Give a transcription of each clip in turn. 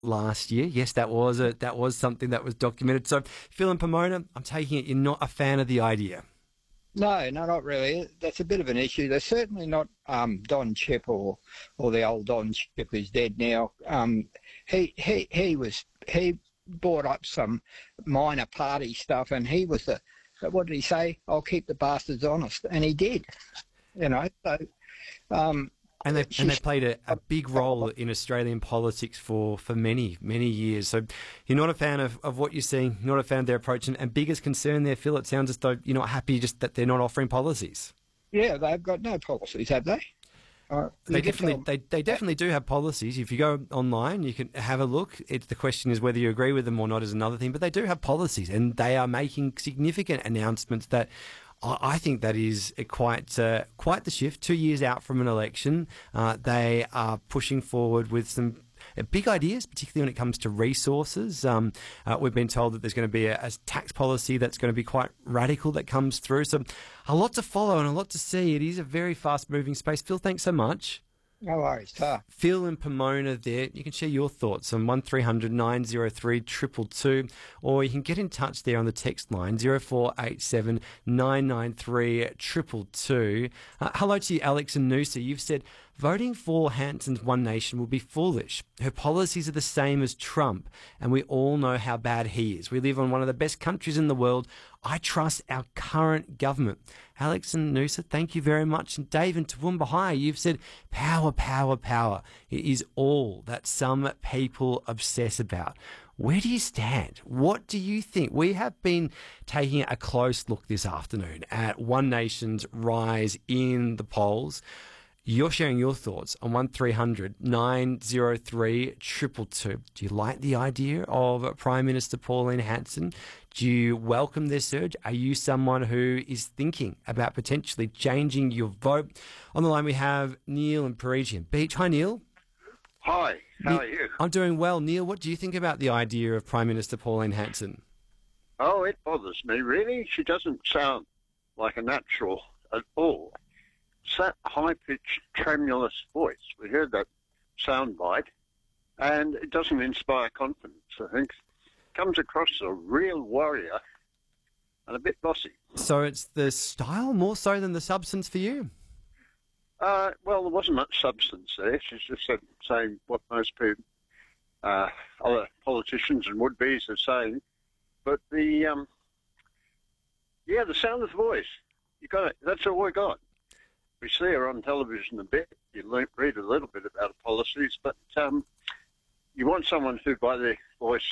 last year. Yes, that was something that was documented. So, Phil and Pomona, I'm taking it you're not a fan of the idea. No, not really. That's a bit of an issue. They're certainly not Don Chipp or the old Don Chipp who's dead now. He brought up some minor party stuff, and he was what did he say? I'll keep the bastards honest, and he did. So. And they played a big role in Australian politics for many, many years. So you're not a fan of what you're seeing, not a fan of their approach. And biggest concern there, Phil, it sounds as though you're not happy just that they're not offering policies. Yeah, they've got no policies, have they? They definitely do have policies. If you go online, you can have a look. The question is whether you agree with them or not is another thing. But they do have policies, and they are making significant announcements that I think that is quite the shift. 2 years out from an election, they are pushing forward with some big ideas, particularly when it comes to resources. We've been told that there's going to be a tax policy that's going to be quite radical that comes through. So a lot to follow and a lot to see. It is a very fast-moving space. Phil, thanks so much. No worries. Phil and Pomona there. You can share your thoughts on 1300 903 222, or you can get in touch there on the text line 0487 993 222. Hello to you, Alex and Noosa. You've said voting for Hanson's One Nation will be foolish. Her policies are the same as Trump, and we all know how bad he is. We live on one of the best countries in the world. I trust our current government. Alex and Noosa, thank you very much. And Dave and Toowoomba, hi. You've said power, power, power. It is all that some people obsess about. Where do you stand? What do you think? We have been taking a close look this afternoon at One Nation's rise in the polls. You're sharing your thoughts on 1300 903 222. Do you like the idea of Prime Minister Pauline Hanson? Do you welcome this surge? Are you someone who is thinking about potentially changing your vote? On the line we have Neil and Parisian Beach. Hi, Neil. Hi, how are you? I'm doing well. Neil, what do you think about the idea of Prime Minister Pauline Hanson? Oh, it bothers me, really. She doesn't sound like a natural at all. It's that high-pitched, tremulous voice. We heard that soundbite, and it doesn't inspire confidence, I think. Comes across as a real warrior and a bit bossy. So it's the style more so than the substance for you? Well, there wasn't much substance there. She's just saying what most people, other politicians and would-bes are saying. But the sound of the voice, you got it. That's all we got. We see her on television a bit. You read a little bit about her policies, but you want someone who, by their voice,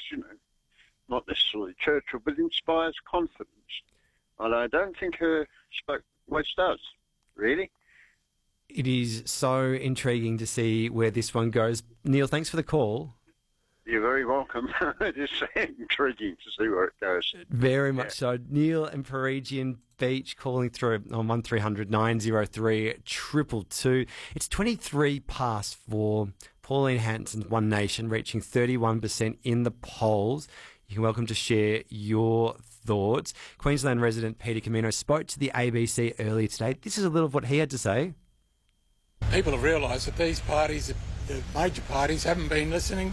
not necessarily Churchill, but inspires confidence. And I don't think her voice does, really. It is so intriguing to see where this one goes. Neil, thanks for the call. You're very welcome. It is intriguing to see where it goes. Very much so. Neil and Parisian Beach calling through on 1300 903 222. It's 23 past 4. Pauline Hanson's One Nation reaching 31% in the polls. You're welcome to share your thoughts. Queensland resident Peter Camino spoke to the ABC earlier today. This is a little of what he had to say. People have realised that these parties, the major parties, haven't been listening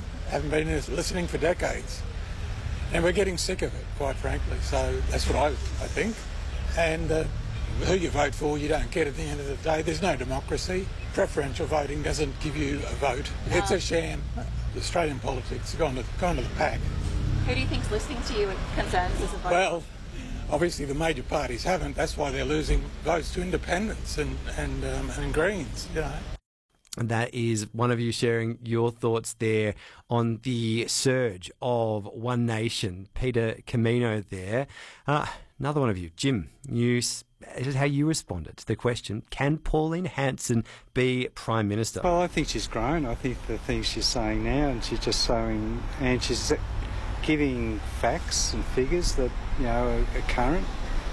for decades. And we're getting sick of it, quite frankly. So that's what I think. And who you vote for, you don't get at the end of the day. There's no democracy. Preferential voting doesn't give you a vote. It's a sham. Australian politics have gone to the pack. Who do you think's listening to you and concerns as a voter? Well, obviously the major parties haven't. That's why they're losing votes to independents and Greens, And that is one of you sharing your thoughts there on the surge of One Nation. Peter Camino there. Another one of you, Jim, this is how you responded to the question, can Pauline Hanson be Prime Minister? Well, I think she's grown. I think the things she's saying now, and she's just showing, and she's giving facts and figures that, are current.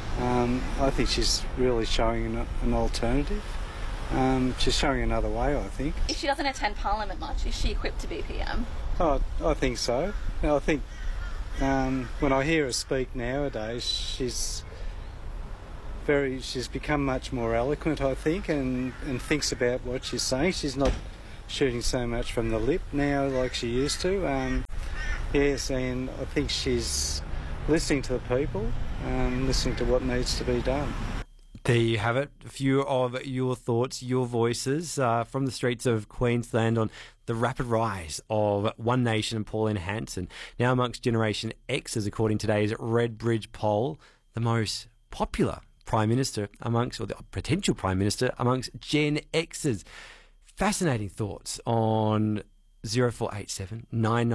I think she's really showing an alternative. She's showing another way, I think. If she doesn't attend Parliament much, is she equipped to be PM? Oh, I think so. I think when I hear her speak nowadays, she's become much more eloquent, I think, and thinks about what she's saying. She's not shooting so much from the lip now like she used to. Yes, and I think she's listening to the people, listening to what needs to be done. There you have it. A few of your thoughts, your voices from the streets of Queensland on the rapid rise of One Nation and Pauline Hanson. Now amongst Generation X's, according to today's Redbridge poll, the most popular Prime Minister amongst, or the potential Prime Minister amongst Gen X's. Fascinating thoughts on 0487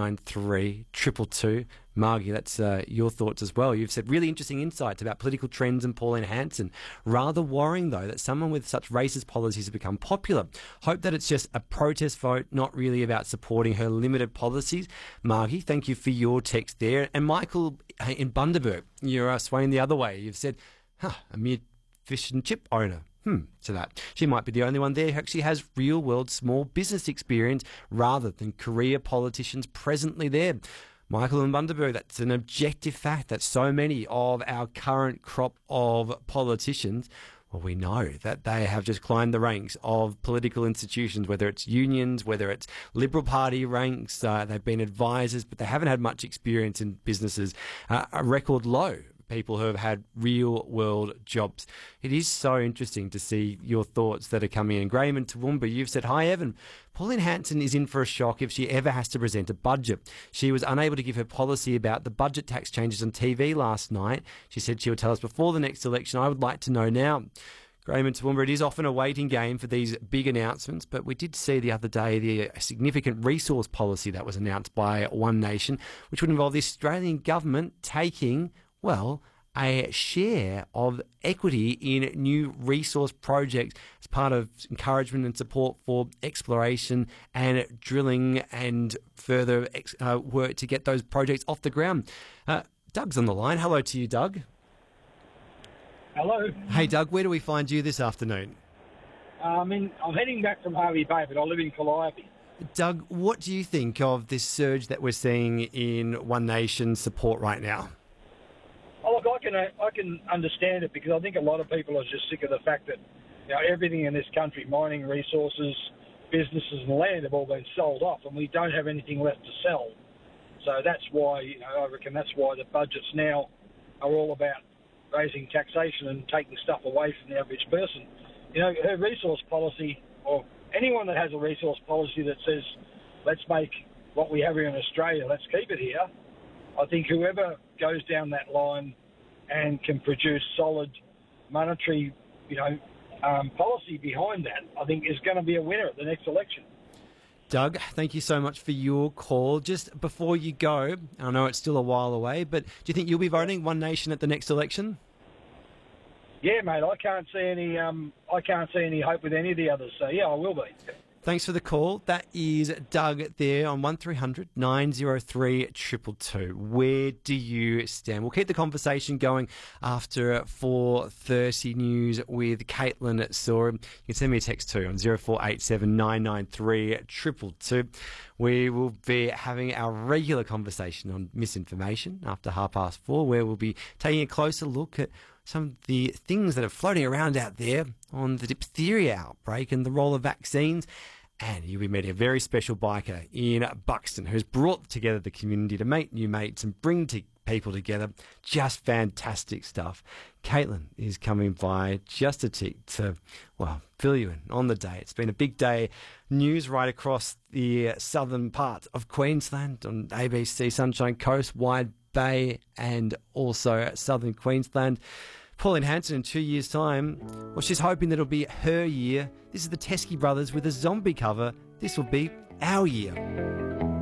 993 222. Margie, that's your thoughts as well. You've said really interesting insights about political trends and Pauline Hanson. Rather worrying, though, that someone with such racist policies has become popular. Hope that it's just a protest vote, not really about supporting her limited policies. Margie, thank you for your text there. And Michael in Bundaberg, you're swaying the other way. You've said, a mere fish and chip owner. To that. She might be the only one there who actually has real-world small business experience rather than career politicians presently there. Michael and Bundaberg, that's an objective fact that so many of our current crop of politicians, well, we know that they have just climbed the ranks of political institutions, whether it's unions, whether it's Liberal Party ranks, they've been advisors, but they haven't had much experience in businesses. A record low people who have had real-world jobs. It is so interesting to see your thoughts that are coming in. Graham and Toowoomba, you've said, hi, Evan. Pauline Hanson is in for a shock if she ever has to present a budget. She was unable to give her policy about the budget tax changes on TV last night. She said she would tell us before the next election. I would like to know now. Graham and Toowoomba, it is often a waiting game for these big announcements, but we did see the other day the significant resource policy that was announced by One Nation, which would involve the Australian government taking, well, a share of equity in new resource projects as part of encouragement and support for exploration and drilling and further work to get those projects off the ground. Doug's on the line. Hello to you, Doug. Hello. Hey, Doug, where do we find you this afternoon? I'm heading back from Hervey Bay, but I live in Calliope. Doug, what do you think of this surge that we're seeing in One Nation support right now? Oh, look, I can understand it because I think a lot of people are just sick of the fact that everything in this country, mining resources, businesses and land have all been sold off and we don't have anything left to sell. So that's why, I reckon that's why the budgets now are all about raising taxation and taking stuff away from the average person. Her resource policy, or anyone that has a resource policy that says, let's make what we have here in Australia, let's keep it here, I think whoever goes down that line and can produce solid monetary, policy behind that, I think is going to be a winner at the next election. Doug, thank you so much for your call. Just before you go, I know it's still a while away, but do you think you'll be voting One Nation at the next election? Yeah, mate. I can't see any hope with any of the others. So yeah, I will be. Thanks for the call. That is Doug there on 1300 903 222. Where do you stand? We'll keep the conversation going after 4:30 news with Caitlin Sorum. You can send me a text too on 0487 993 222. We will be having our regular conversation on misinformation after 4:30, where we'll be taking a closer look at some of the things that are floating around out there on the diphtheria outbreak and the role of vaccines. And you'll be meeting a very special biker in Buxton who's brought together the community to make new mates and bring people together. Just fantastic stuff. Caitlin is coming by just a tick to, fill you in on the day. It's been a big day. News right across the southern part of Queensland on ABC, Sunshine Coast, Wide Bay and also southern Queensland. Pauline Hanson in 2 years' time, she's hoping that it'll be her year. This is the Teskey Brothers with a zombie cover. This will be our year.